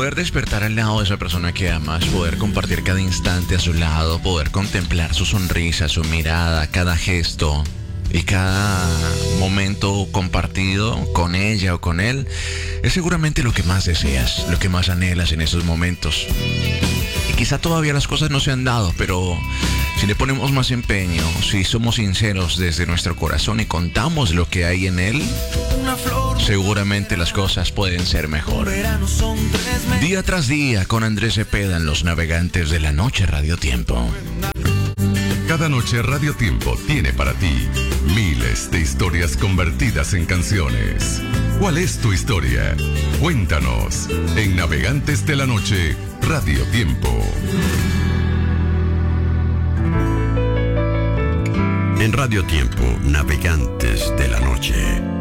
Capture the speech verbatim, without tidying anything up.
Poder despertar al lado de esa persona que amas, poder compartir cada instante a su lado, poder contemplar su sonrisa, su mirada, cada gesto y cada momento compartido con ella o con él, es seguramente lo que más deseas, lo que más anhelas en esos momentos. Y quizá todavía las cosas no se han dado, pero si le ponemos más empeño, si somos sinceros desde nuestro corazón y contamos lo que hay en él, seguramente las cosas pueden ser mejor. Día tras día con Andrés Cepeda en Los Navegantes de la Noche Radio Tiempo. Cada noche Radio Tiempo tiene para ti miles de historias convertidas en canciones. ¿Cuál es tu historia? Cuéntanos en Navegantes de la Noche Radio Tiempo. En Radio Tiempo, Navegantes de la Noche.